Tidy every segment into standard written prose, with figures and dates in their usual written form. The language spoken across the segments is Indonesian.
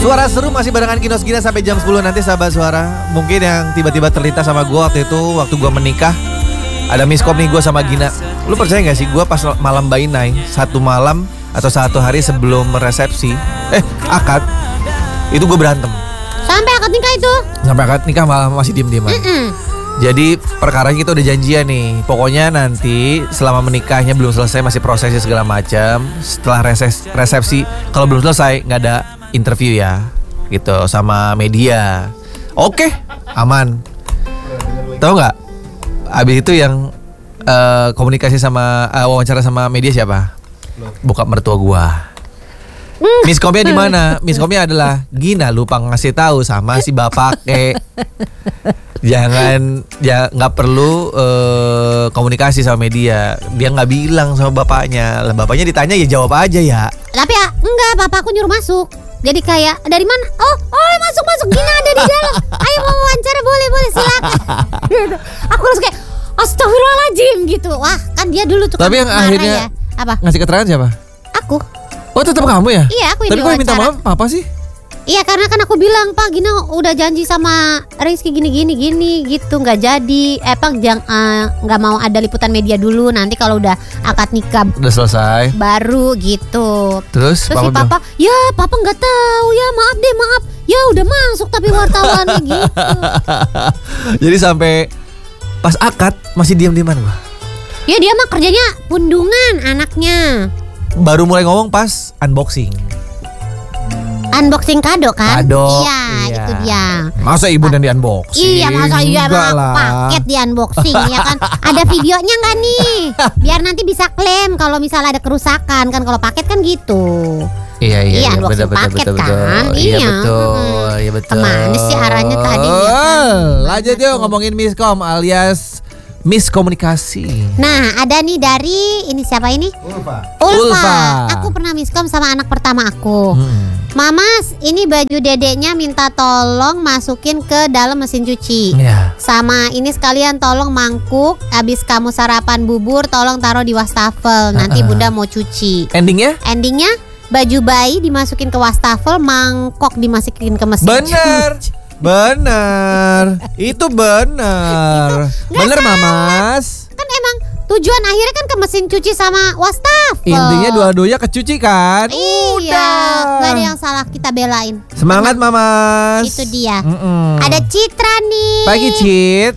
Suara seru masih barengan Kinos Gina sampai jam 10 nanti sahabat suara. Mungkin yang tiba-tiba terlintas sama gue waktu itu, waktu gue menikah, ada miskom nih gue sama Gina. Lu percaya gak sih gue pas malam bainai, satu malam atau satu hari sebelum resepsi, akad, itu gue berantem. Sampai akad nikah itu? Sampai akad nikah malah masih diem-dieman. Jadi perkaranya kita udah janjian nih. Pokoknya nanti selama menikahnya belum selesai, masih prosesnya segala macam. Setelah resepsi, kalau belum selesai nggak ada interview ya, gitu sama media. Oke, aman. Tahu nggak? Abis itu yang komunikasi sama wawancara sama media siapa? Bokap mertua gua. Miskomnya di mana? Miskomnya adalah Gina lupa ngasih tahu sama si bapak jangan nggak perlu komunikasi sama media. Dia nggak bilang sama bapaknya. Lah bapaknya ditanya ya jawab aja ya. Tapi ya enggak, bapakku nyuruh masuk. Jadi kayak dari mana? Oh masuk Gina ada di dalam. Ayo mau wawancara, boleh silakan. Gitu. Aku harus kayak astagfirullahaladzim gitu. Wah kan dia dulu tuh. Tapi yang akhirnya ya. Apa? Ngasih keterangan siapa? Aku. Oh tetap kamu ya? Iya aku yang Tapi kok yang minta maaf apa sih? Iya karena kan aku bilang Pak Gina udah janji sama Rizky gini gitu, nggak jadi. Nggak mau ada liputan media dulu, nanti kalau udah akad nikah udah selesai baru gitu. Terus si papa ya papa nggak tahu ya, maaf ya udah masuk tapi wartawannya gitu. Jadi sampai pas akad masih diam-diaman gua. Ya dia mah kerjanya pundungan anaknya. Baru mulai ngomong pas unboxing kado kan? Kado. Iya, itu dia. Masa ibu dan di unboxing? Iya, masa iya paket di unboxing ya kan? Ada videonya nggak nih? Biar nanti bisa klaim kalau misalnya ada kerusakan kan, kalau paket kan gitu. Iya, unboxing paket kan? Iya betul. Kemana sih arahnya tadi? Lanjut yuk ngomongin miskom alias miskomunikasi. Nah, ada nih dari ini siapa ini? Ulfa. Aku pernah miskom sama anak pertama aku. Mama, ini baju dedeknya minta tolong masukin ke dalam mesin cuci. Sama ini sekalian tolong mangkuk, abis kamu sarapan bubur tolong taruh di wastafel. Nanti bunda mau cuci. Endingnya baju bayi dimasukin ke wastafel, mangkok dimasukin ke mesin cuci. Benar. Itu benar. Benar Mamas. Kan emang tujuan akhirnya kan ke mesin cuci sama wastafel. Intinya dua-duanya kecuci kan. Iya, gak ada yang salah, kita belain. Semangat Mamas. Itu dia. Ada Citra nih. Pagi Cit.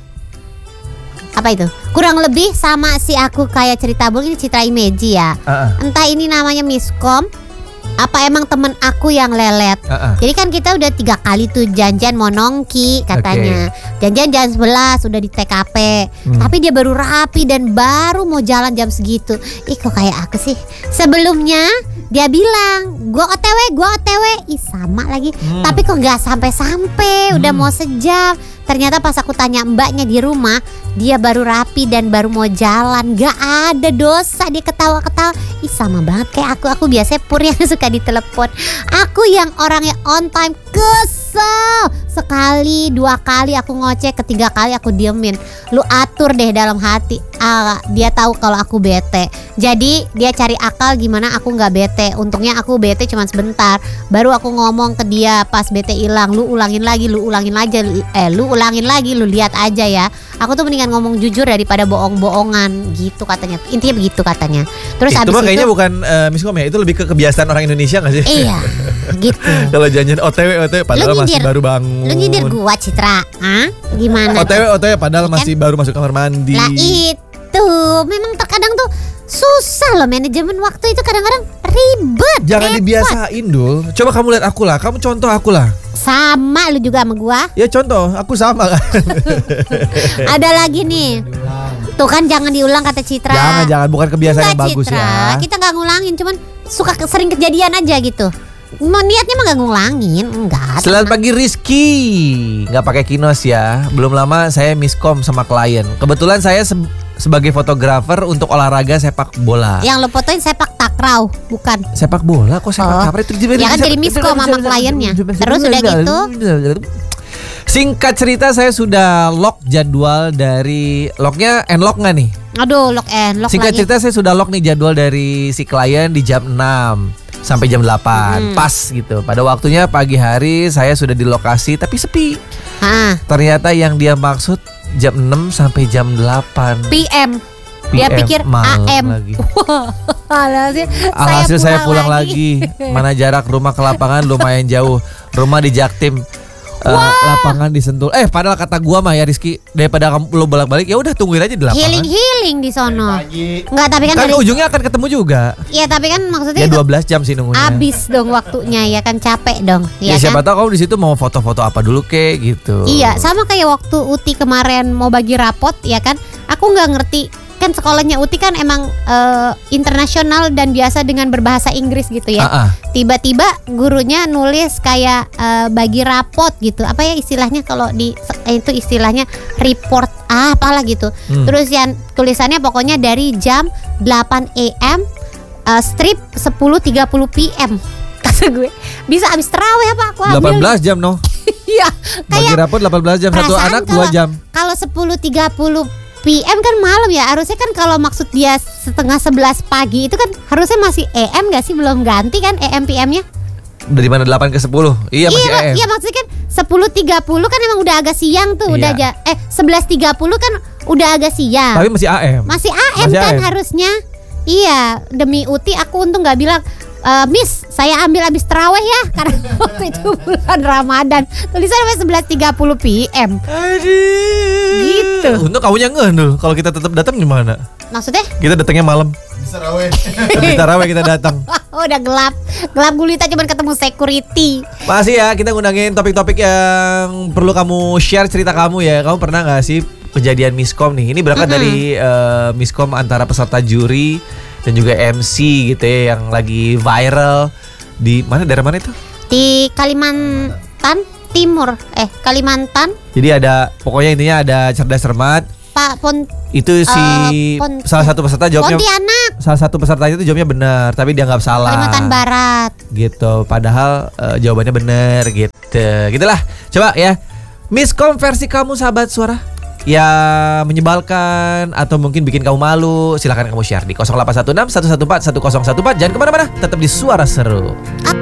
Apa itu? Kurang lebih sama si aku kayak cerita ini Citra Imeji ya. Entah ini namanya miskom, apa emang temen aku yang lelet. Jadi kan kita udah 3 kali tuh janjian mau nongki katanya. Janjian jam 11 udah di TKP. Tapi dia baru rapi dan baru mau jalan jam segitu. Ih kok kayak aku sih. Sebelumnya dia bilang gua OTW. Ih sama lagi. Tapi kok gak sampai-sampai, udah mau sejam. Ternyata pas aku tanya mbaknya di rumah, dia baru rapi dan baru mau jalan. Gak ada dosa, dia ketawa-ketawa. Ih sama banget kayak aku biasanya pur yang suka ditelepon. Aku yang orangnya on time, kesel. Sekali, 2 kali aku ngoceh, ketiga kali aku diemin. Lu atur deh dalam hati. Dia tahu kalau aku bete. Jadi dia cari akal gimana aku gak bete. Untungnya aku bete cuma sebentar. Baru aku ngomong ke dia pas bete hilang, lu ulangin lagi, lu lihat aja ya. Aku tuh mendingan ngomong jujur daripada bohong-bohongan gitu katanya. Intinya begitu katanya. Terus itu mah kayaknya bukan miskom ya, itu lebih ke kebiasaan orang Indonesia gak sih? Iya gitu. Kalau janjian OTW padahal masih baru bangun. Lu nyindir gua Citra? Gimana? OTW padahal masih baru masuk kamar mandi. Lah itu memang terkadang tuh susah loh, manajemen waktu itu kadang-kadang ribet. Jangan dibiasain Dul. Coba kamu lihat aku lah, kamu contoh aku lah. Sama lu juga sama gua. Ya contoh, aku sama kan. Ada lagi nih. Tuh kan jangan diulang kata Citra. Jangan, bukan kebiasaan yang bagus Citra. ya. Kita gak ngulangin, cuman suka sering kejadian aja gitu. Niatnya mah gak ngulangin, enggak. Selamat pagi Rizky. Gak pakai Kinos ya. Belum lama saya miskom sama klien. Kebetulan saya sebagai fotografer untuk olahraga sepak bola. Yang lo fotoin sepak takraw, bukan? Sepak bola kok sepak takraw itu ya kan jadi miskom sama kliennya. Terus udah gitu. Singkat cerita saya sudah lock jadwal dari locknya lock nggak nih? Aduh lock. Singkat cerita saya sudah lock nih jadwal dari si klien di jam 6. sampai jam 8 pas gitu. Pada waktunya pagi hari saya sudah di lokasi tapi sepi. Ternyata yang dia maksud jam 6 sampai jam 8 PM. Dia pikir AM lagi. Alhasil saya pulang lagi. Mana jarak rumah ke lapangan lumayan jauh. Rumah di Jaktim. Lapangan di Sentul. Padahal kata gua mah ya Rizky, daripada lo bolak-balik ya udah tungguin aja di lapangan. Healing di sono. Enggak, tapi kan ujungnya akan ketemu juga. Iya, tapi kan maksudnya ya 12 jam sih nunggunya. Abis dong waktunya ya kan, capek dong. Ya siapa tahu kamu di situ mau foto-foto apa dulu kek gitu. Iya, sama kayak waktu Uti kemarin mau bagi rapot ya kan. Aku nggak ngerti. Kan sekolahnya Uti kan emang internasional dan biasa dengan berbahasa Inggris gitu ya. Tiba-tiba gurunya nulis kayak bagi rapot gitu. Apa ya istilahnya kalau di itu istilahnya report apalah gitu. Terus yang tulisannya pokoknya dari jam 8 AM strip 10.30 PM. Kata gue, bisa habis terawih apa aku ambil 18 jam noh. Iya, bagi rapot 18 jam, satu anak 2 jam. Kalau 10.30 PM kan malam ya, harusnya kan kalau maksud dia setengah 11 pagi itu kan harusnya masih AM gak sih, belum ganti kan AM PM-nya? Dari mana 8 ke 10? Iya masih AM. Iya maksudnya kan 10.30 kan emang udah agak siang tuh, udah aja 11.30 kan udah agak siang. Tapi masih AM. Masih AM kan harusnya. Iya, demi Uti aku untung gak bilang Miss, saya ambil habis terawih ya, karena waktu itu bulan Ramadan. Tulisannya 11.30 PM. Gitu. Untuk kamunya ngeh kalau kita tetap datang gimana? Maksudnya? Kita datangnya malam. Bisa raweh. Habis tarawih kita datang. Udah gelap gulita, cuman ketemu security. Masih ya, kita ngundangin topik-topik yang perlu kamu share cerita kamu ya. Kamu pernah gak sih kejadian miskom nih? Ini berangkat dari miskom antara peserta juri dan juga MC gitu ya, yang lagi viral di mana, daerah mana itu? Di Kalimantan Timur, Kalimantan. Jadi ada, pokoknya intinya ada cerdas cermat. Pak itu salah satu peserta jawabnya Pontianak. Salah satu pesertanya itu jawabnya benar, tapi dianggap salah. Kalimantan Barat. Gitu, padahal jawabannya benar gitu. Gitulah. Coba ya, miskom versi kamu sahabat suara, ya menyebalkan atau mungkin bikin kamu malu, silahkan kamu share di 0816 114 1014. Jangan kemana-mana, tetap di Suara Seru.